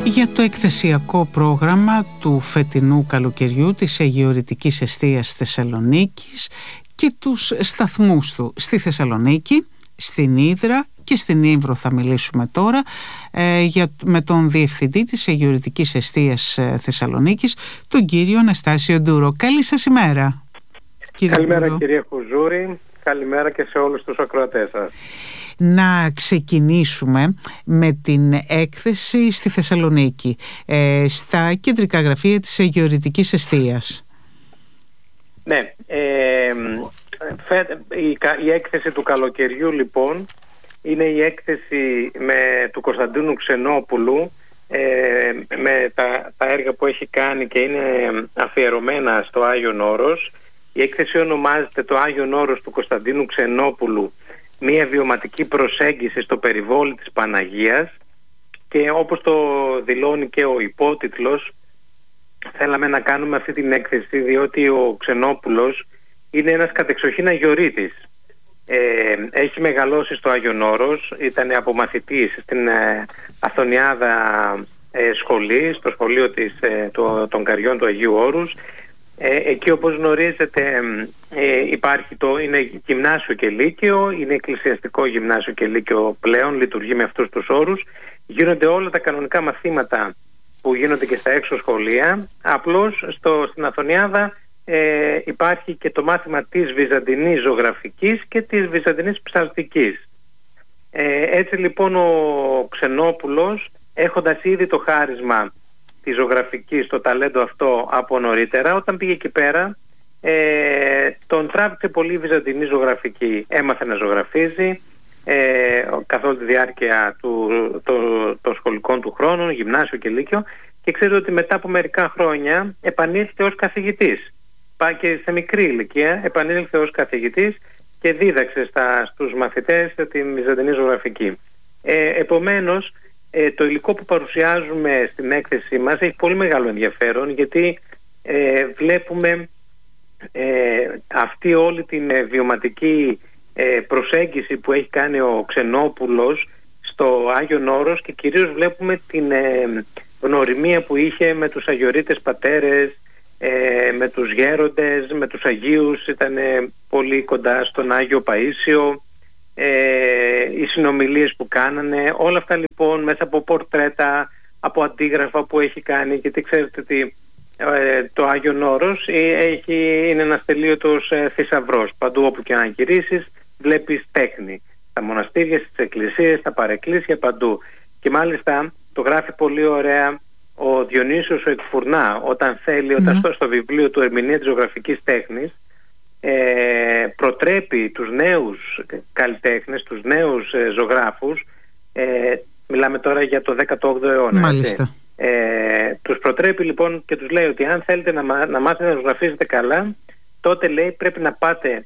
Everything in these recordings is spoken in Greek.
για το εκθεσιακό πρόγραμμα του φετινού καλοκαιριού της Αιγιορητικής Εστίας Θεσσαλονίκης και τους σταθμούς του στη Θεσσαλονίκη, στην Ύδρα και στην Ύβρο θα μιλήσουμε τώρα με τον Διευθυντή της Αιγιορητικής Εστίας Θεσσαλονίκης, τον κύριο Αναστάσιο Ντούρο. Καλή σας ημέρα. Καλημέρα κυρία Κουζούρη, καλημέρα και σε όλους τους ακροατές σας. Να ξεκινήσουμε με την έκθεση στη Θεσσαλονίκη, στα κεντρικά γραφεία της Αιγιορητικής Εστίας. Ναι, η έκθεση του καλοκαιριού λοιπόν είναι η έκθεση του Κωνσταντίνου Ξενόπουλου με τα έργα που έχει κάνει και είναι αφιερωμένα στο Άγιον Όρος. Η έκθεση ονομάζεται «Το Άγιον Όρος του Κωνσταντίνου Ξενόπουλου, μια βιωματική προσέγγιση στο περιβόλι της Παναγίας», και όπως το δηλώνει και ο υπότιτλος, θέλαμε να κάνουμε αυτή την έκθεση διότι ο Ξενόπουλος είναι ένας κατεξοχήν Αγιορείτης. Έχει μεγαλώσει στο Άγιον Όρος, ήταν απομαθητής στην Αθωνιάδα σχολή, στο σχολείο των Καριών του Αγίου Όρους. Εκεί, όπως γνωρίζετε, είναι γυμνάσιο και λύκειο, είναι εκκλησιαστικό γυμνάσιο και λύκειο πλέον, λειτουργεί με αυτούς τους όρους. Γίνονται όλα τα κανονικά μαθήματα που γίνονται και στα έξω σχολεία. Απλώς στην Αθωνιάδα υπάρχει και το μάθημα της βυζαντινής ζωγραφικής και της βυζαντινής ψαλτικής. Έτσι λοιπόν ο Ξενόπουλος, έχοντας ήδη το χάρισμα τη ζωγραφική, το ταλέντο αυτό από νωρίτερα, όταν πήγε εκεί πέρα τον τράβηξε πολύ η βυζαντινή ζωγραφική. Έμαθε να ζωγραφίζει καθ' όλη τη διάρκεια των σχολικών του χρόνων, γυμνάσιο και λύκειο, και ξέρετε ότι μετά από μερικά χρόνια επανήλθε ως καθηγητής. Πάει και σε μικρή ηλικία επανήλθε ως καθηγητής και δίδαξε στους μαθητές την βυζαντινή ζωγραφική. Επομένως, το υλικό που παρουσιάζουμε στην έκθεσή μας έχει πολύ μεγάλο ενδιαφέρον, γιατί βλέπουμε αυτή όλη την βιωματική προσέγγιση που έχει κάνει ο Ξενόπουλος στο Άγιον Όρος, και κυρίως βλέπουμε την γνωριμία που είχε με τους Αγιορείτες πατέρες, με τους γέροντες, με τους Αγίους. Ήταν πολύ κοντά στον Άγιο Παΐσιο, οι συνομιλίες που κάνανε, όλα αυτά λοιπόν μέσα από πορτρέτα, από αντίγραφα που έχει κάνει, γιατί ξέρετε ότι το Άγιον Όρος είναι ένας τελείωτος θησαυρός. Παντού όπου και να γυρίσεις βλέπεις τέχνη, στα μοναστήρια, στις εκκλησίες, στα παρεκκλήσια, παντού. Και μάλιστα το γράφει πολύ ωραία ο Διονύσιος ο Εκφουρνά, όταν θέλει, στο βιβλίο του «Ερμηνεία της ζωγραφικής τέχνης», προτρέπει τους νέους καλλιτέχνες, τους νέους ζωγράφους, μιλάμε τώρα για το 18ο αιώνα. Μάλιστα. Τους προτρέπει λοιπόν και τους λέει ότι αν θέλετε να μάθετε να ζωγραφίζετε καλά, τότε λέει πρέπει να πάτε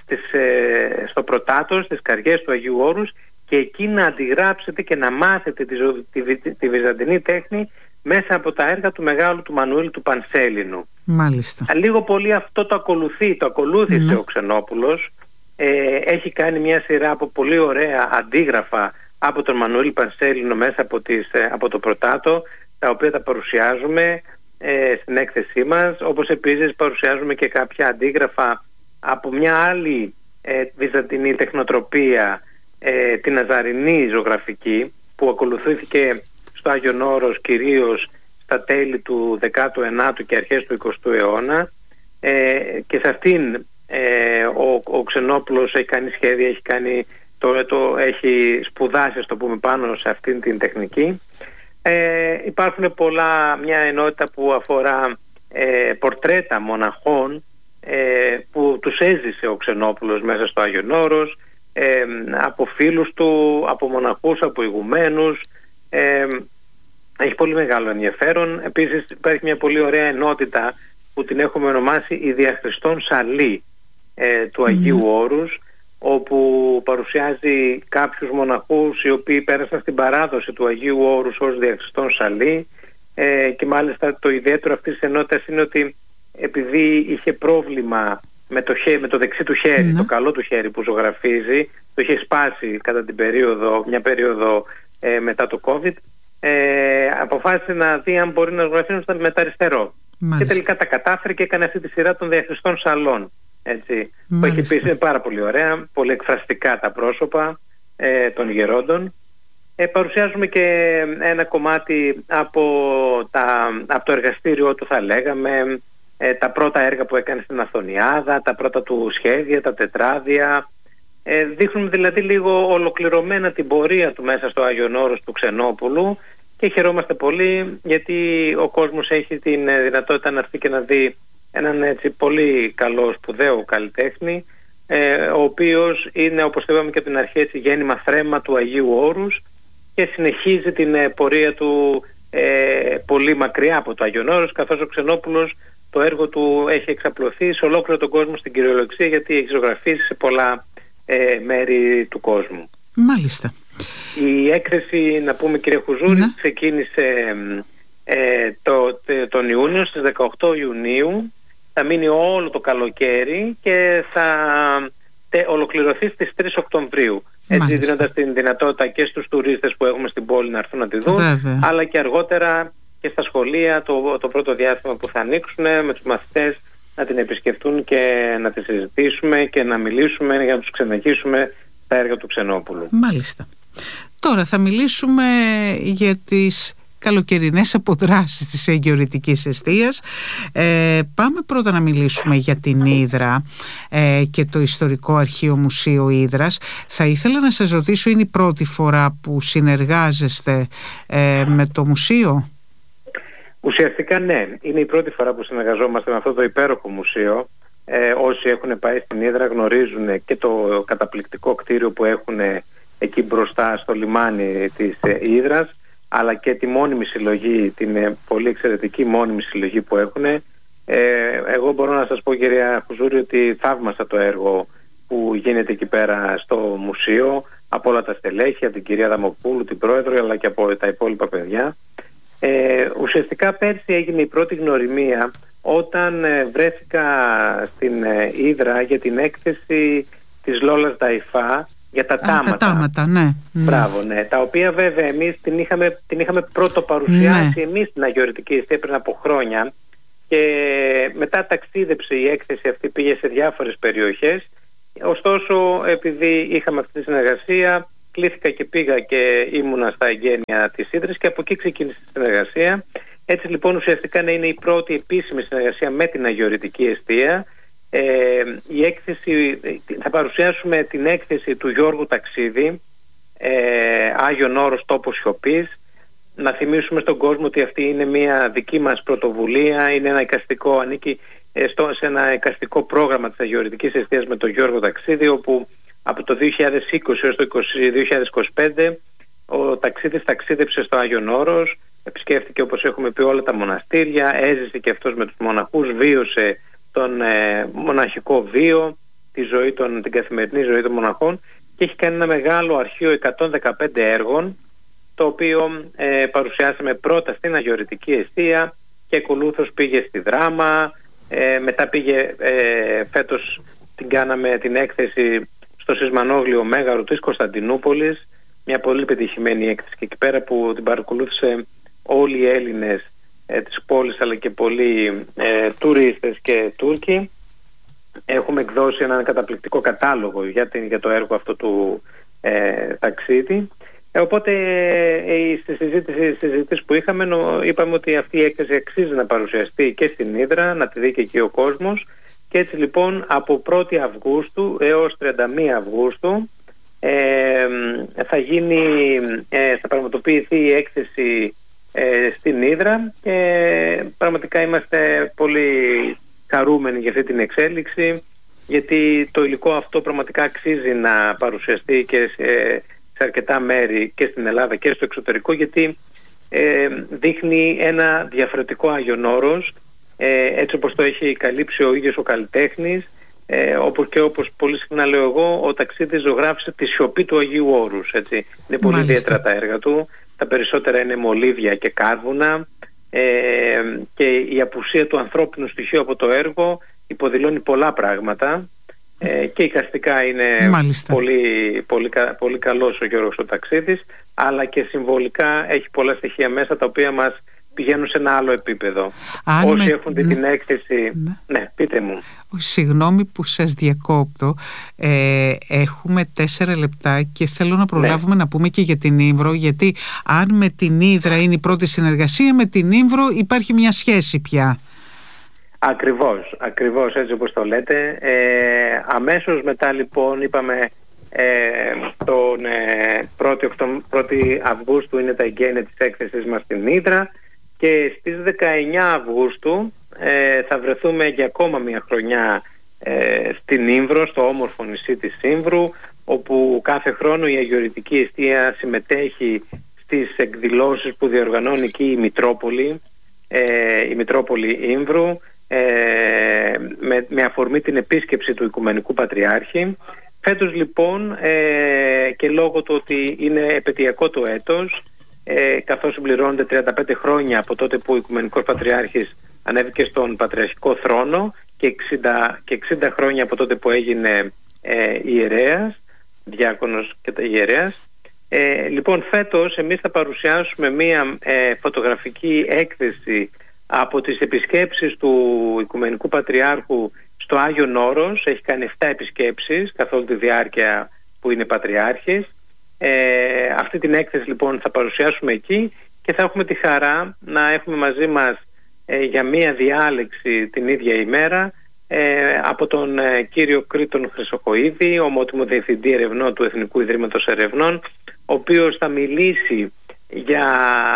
στο Πρωτάτο, στις καριές του Αγίου Όρους, και εκεί να αντιγράψετε και να μάθετε τη βυζαντινή τέχνη μέσα από τα έργα του μεγάλου του Μανουήλ του Πανσέλινου. Μάλιστα. Λίγο πολύ αυτό το ακολούθησε ο Ξενόπουλος. Έχει κάνει μια σειρά από πολύ ωραία αντίγραφα από τον Μανουήλ Πανσέλινο μέσα από το Πρωτάτο, τα οποία τα παρουσιάζουμε στην έκθεσή μας, όπως επίσης παρουσιάζουμε και κάποια αντίγραφα από μια άλλη βυζαντινή τεχνοτροπία, την Ναζαρινή ζωγραφική, που ακολουθήθηκε στο Άγιον Όρος κυρίως στα τέλη του 19ου και αρχές του 20ου αιώνα, και σε αυτήν ο Ξενόπουλος έχει κάνει σχέδια, έχει σπουδάσει, στο πούμε, πάνω σε αυτήν την τεχνική. Υπάρχουν μια ενότητα που αφορά πορτρέτα μοναχών που τους έζησε ο Ξενόπουλος μέσα στο Άγιον Όρος, από φίλους του, από μοναχούς, από ηγουμένους. Έχει πολύ μεγάλο ενδιαφέρον. Επίσης υπάρχει μια πολύ ωραία ενότητα που την έχουμε ονομάσει η Διαχριστών Σαλή του Αγίου Όρους, όπου παρουσιάζει κάποιους μοναχούς οι οποίοι πέρασαν στην παράδοση του Αγίου Όρους ως Διαχριστών Σαλή, και μάλιστα το ιδιαίτερο αυτής της ενότητας είναι ότι επειδή είχε πρόβλημα με το δεξί του χέρι, το καλό του χέρι που ζωγραφίζει, το είχε σπάσει κατά μια περίοδο μετά το COVID, αποφάσισε να δει αν μπορεί να ζωγραφίσει με τα αριστερό. Μάλιστα. Και τελικά τα κατάφερε και έκανε αυτή τη σειρά των διαχειριστών σαλών. Έτσι, που έχει πει είναι πάρα πολύ ωραία, πολύ εκφραστικά τα πρόσωπα των γερόντων. Παρουσιάζουμε και ένα κομμάτι από το εργαστήριό του, θα λέγαμε, τα πρώτα έργα που έκανε στην Αθωνιάδα, τα πρώτα του σχέδια, τα τετράδια. Δείχνουμε δηλαδή λίγο ολοκληρωμένα την πορεία του μέσα στο Άγιον Όρος του Ξενόπουλου και χαιρόμαστε πολύ γιατί ο κόσμος έχει την δυνατότητα να έρθει και να δει έναν έτσι πολύ καλό σπουδαίο καλλιτέχνη, ο οποίος είναι, όπως είπαμε και από την αρχή, έτσι, γέννημα θρέμα του Αγίου Όρους και συνεχίζει την πορεία του πολύ μακριά από το Άγιον Όρος, καθώς ο Ξενόπουλος το έργο του έχει εξαπλωθεί σε ολόκληρο τον κόσμο στην κυριολεξία, γιατί έχει ζωγραφίσει σε πολλά μέρη του κόσμου. Μάλιστα. Η έκθεση, να πούμε κύριε Χουζούρη, ξεκίνησε τον Ιούνιο, στις 18 Ιουνίου, θα μείνει όλο το καλοκαίρι και θα ολοκληρωθεί στις 3 Οκτωβρίου. Έτσι, δίνοντας την δυνατότητα και στους τουρίστες που έχουμε στην πόλη να έρθουν να τη δουν, αλλά και αργότερα και στα σχολεία το πρώτο διάστημα που θα ανοίξουν, με τους μαθητές να την επισκεφτούν και να τη συζητήσουμε και να μιλήσουμε για να τους ξεναγήσουμε τα έργα του Ξενόπουλου. Μάλιστα. Τώρα θα μιλήσουμε για τις καλοκαιρινές αποδράσεις της εγγυορητικής εστίας. Πάμε πρώτα να μιλήσουμε για την Ύδρα και το Ιστορικό Αρχείο Μουσείο Ύδρας. Θα ήθελα να σας ρωτήσω, είναι η πρώτη φορά που συνεργάζεστε με το μουσείο? Ουσιαστικά ναι, είναι η πρώτη φορά που συνεργαζόμαστε με αυτό το υπέροχο μουσείο. Όσοι έχουν πάει στην Ύδρα γνωρίζουν και το καταπληκτικό κτίριο που έχουν εκεί μπροστά στο λιμάνι της Ύδρας, αλλά και τη μόνιμη συλλογή, την πολύ εξαιρετική μόνιμη συλλογή που έχουν. Εγώ μπορώ να σας πω, κυρία Χουζούρη, ότι θαύμασα το έργο που γίνεται εκεί πέρα στο μουσείο, από όλα τα στελέχη, από την κυρία Δαμοπούλου, την πρόεδρο, αλλά και από τα υπόλοιπα παιδιά. Ουσιαστικά πέρσι έγινε η πρώτη γνωριμία όταν βρέθηκα στην Ύδρα για την έκθεση της Λόλας Νταϊφά για τα τάματα. Τα τάματα, ναι. Μπράβο, ναι. Τα οποία βέβαια εμείς την είχαμε πρώτο παρουσιάσει εμείς στην Αγιορητική Εστία πριν από χρόνια, και μετά ταξίδεψε η έκθεση αυτή, πήγε σε διάφορες περιοχές. Ωστόσο, επειδή είχαμε αυτή τη συνεργασία, κλήθηκα και πήγα και ήμουνα στα εγγένεια της Ύδρας και από εκεί ξεκίνησε η συνεργασία. Έτσι λοιπόν ουσιαστικά είναι η πρώτη επίσημη συνεργασία με την Αγιορητική Εστία. Η έκθεση, θα παρουσιάσουμε την έκθεση του Γιώργου Ταξίδη, Άγιον Όρος τόπος σιωπής. Να θυμίσουμε στον κόσμο ότι αυτή είναι μια δική μας πρωτοβουλία, είναι ένα εικαστικό, ανήκει σε ένα εικαστικό πρόγραμμα της Αγιορητικής Εστίας με τον Γιώργο Ταξίδη, όπου από το 2020 έως το 2025 ο Ταξίδης ταξίδεψε στο Άγιον Όρος, επισκέφθηκε, όπως έχουμε πει, όλα τα μοναστήρια, έζησε και αυτός με τους μοναχούς, βίωσε τον μοναχικό βίο, την καθημερινή ζωή των μοναχών, και έχει κάνει ένα μεγάλο αρχείο 115 έργων, το οποίο παρουσιάσαμε πρώτα στην Αγιορητική Εστία και ακολούθως πήγε στη Δράμα, μετά πήγε φέτος κάναμε την έκθεση στο Σισμανόγλιο Μέγαρο της Κωνσταντινούπολης, μια πολύ πετυχημένη έκθεση και εκεί πέρα που την παρακολούθησε όλοι οι Έλληνες της πόλης, αλλά και πολλοί τουρίστες και Τούρκοι. Έχουμε εκδώσει έναν καταπληκτικό κατάλογο για το έργο αυτό του Ταξίδη. Οπότε στη συζήτηση που είχαμε, είπαμε ότι αυτή η έκθεση αξίζει να παρουσιαστεί και στην Ύδρα, να τη δει και εκεί ο κόσμος. Και έτσι λοιπόν από 1η Αυγούστου έως 31 Αυγούστου θα πραγματοποιηθεί η έκθεση στην Ύδρα, και πραγματικά είμαστε πολύ χαρούμενοι για αυτή την εξέλιξη, γιατί το υλικό αυτό πραγματικά αξίζει να παρουσιαστεί και σε αρκετά μέρη και στην Ελλάδα και στο εξωτερικό, γιατί δείχνει ένα διαφορετικό Άγιον Όρος, έτσι όπως το έχει καλύψει ο ίδιος ο καλλιτέχνης, όπως πολύ συχνά λέω εγώ, ο Ταξίδης ζωγράφησε τη σιωπή του Αγίου Όρους, έτσι. Είναι πολύ ιδιαίτερα τα έργα του, τα περισσότερα είναι μολύβια και κάρβουνα, και η απουσία του ανθρώπινου στοιχείου από το έργο υποδηλώνει πολλά πράγματα, και εικαστικά είναι πολύ καλός ο Γιώργος ο Ταξίδης. αλλά και συμβολικά έχει πολλά στοιχεία μέσα τα οποία μας πηγαίνουν σε ένα άλλο επίπεδο. Όσοι έχουν δει την έκθεση... Ναι, πείτε μου. Συγγνώμη που σας διακόπτω. Έχουμε 4 λεπτά και θέλω να προλάβουμε να πούμε και για την Ήμβρο, γιατί αν με την Ύδρα είναι η πρώτη συνεργασία, με την Ήμβρο υπάρχει μια σχέση πια. Ακριβώς έτσι όπως το λέτε. Αμέσως μετά λοιπόν είπαμε τον 1η Αυγούστου είναι τα εγγένεια της έκθεσης μας στην Ύδρα και στις 19 Αυγούστου θα βρεθούμε για ακόμα μια χρονιά στην Ύμβρο, στο όμορφο νησί της Ύμβρου, όπου κάθε χρόνο η Αγιορητική Εστία συμμετέχει στις εκδηλώσεις που διοργανώνει εκεί η Μητρόπολη Ύμβρου, με αφορμή την επίσκεψη του Οικουμενικού Πατριάρχη. Φέτος λοιπόν, και λόγω του ότι είναι επαιτειακό το έτος, καθώς συμπληρώνονται 35 χρόνια από τότε που ο Οικουμενικός Πατριάρχης ανέβηκε στον Πατριαρχικό θρόνο και 60 χρόνια από τότε που έγινε ιερέας, διάκονος και ιερέας. Λοιπόν, φέτος εμείς θα παρουσιάσουμε μία φωτογραφική έκθεση από τις επισκέψεις του Οικουμενικού Πατριάρχου στο Άγιον Όρος. Έχει κάνει 7 επισκέψεις καθ' όλη τη διάρκεια που είναι Πατριάρχης. Αυτή την έκθεση λοιπόν θα παρουσιάσουμε εκεί και θα έχουμε τη χαρά να έχουμε μαζί μας για μία διάλεξη την ίδια ημέρα από τον κύριο Κρήτον Χρυσοχοΐδη, ομότιμο Διευθυντή Ερευνών του Εθνικού Ιδρύματος Ερευνών, ο οποίος θα μιλήσει για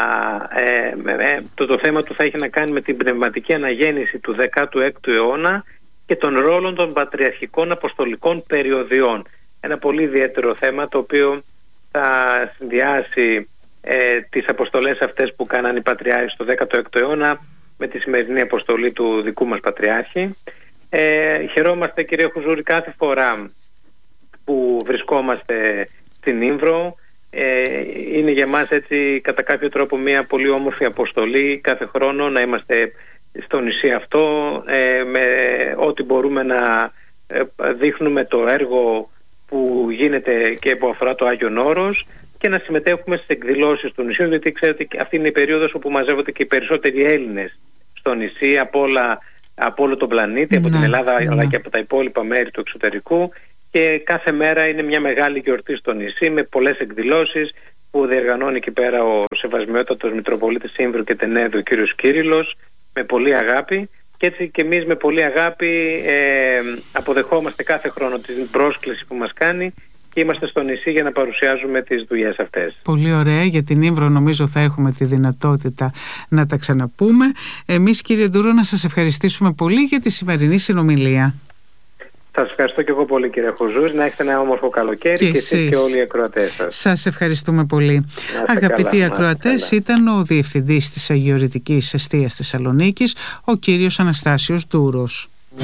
το θέμα του θα έχει να κάνει με την πνευματική αναγέννηση του 16ου αιώνα και τον ρόλο των πατριαρχικών αποστολικών περιοδιών. Ένα πολύ ιδιαίτερο θέμα, το οποίο θα συνδυάσει τις αποστολές αυτές που κάναν οι πατριάρχες στο 16ο αιώνα με τη σημερινή αποστολή του δικού μας Πατριάρχη. Χαιρόμαστε, κύριε Χουζούρη, κάθε φορά που βρισκόμαστε στην Ύμβρο. Είναι για μας έτσι κατά κάποιο τρόπο μια πολύ όμορφη αποστολή κάθε χρόνο να είμαστε στο νησί αυτό, με ό,τι μπορούμε να δείχνουμε το έργο που γίνεται και που αφορά το Άγιον Όρος και να συμμετέχουμε στις εκδηλώσεις του νησιού, γιατί ξέρετε αυτή είναι η περίοδος όπου μαζεύονται και οι περισσότεροι Έλληνες στο νησί από όλο τον πλανήτη, από την Ελλάδα αλλά και από τα υπόλοιπα μέρη του εξωτερικού, και κάθε μέρα είναι μια μεγάλη γιορτή στο νησί με πολλές εκδηλώσεις που διοργανώνει εκεί πέρα ο Σεβασμιότατος Μητροπολίτης Ύμβρου και Τενέδου, ο κύριος Κύριλλος, με πολύ αγάπη. Και έτσι και εμείς με πολύ αγάπη αποδεχόμαστε κάθε χρόνο την πρόσκληση που μας κάνει και είμαστε στο νησί για να παρουσιάζουμε τις δουλειές αυτές. Πολύ ωραία. Για την Ύμβρο νομίζω θα έχουμε τη δυνατότητα να τα ξαναπούμε. Εμείς, κύριε Ντούρο, να σας ευχαριστήσουμε πολύ για τη σημερινή συνομιλία. Σας ευχαριστώ και εγώ πολύ, κύριε Χουζούρη. Να έχετε ένα όμορφο καλοκαίρι και εσείς και όλοι οι ακροατές σας. Σας ευχαριστούμε πολύ. Αγαπητοί ακροατές, ήταν ο Διευθυντής της Αγιορητικής Εστίας Θεσσαλονίκης, ο κύριος Αναστάσιος Ντούρος.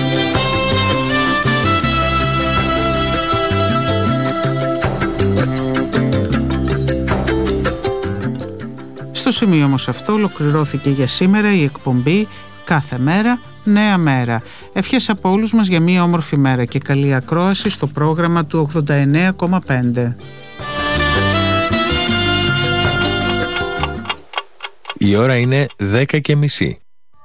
Στο σημείο όμως αυτό ολοκληρώθηκε για σήμερα η εκπομπή «Κάθε μέρα, νέα μέρα». Ευχές από όλους μας για μια όμορφη μέρα και καλή ακρόαση στο πρόγραμμα του 89,5. Η ώρα είναι 10:30.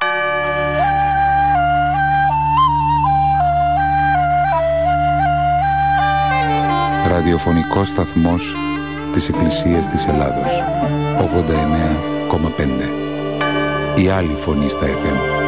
Ραδιοφωνικός σταθμός της Εκκλησίας της Ελλάδος. 89,5. Η άλλη φωνή στα FM.